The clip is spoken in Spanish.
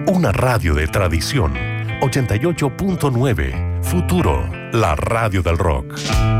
Una radio de tradición. 88.9. Futuro, la radio del rock.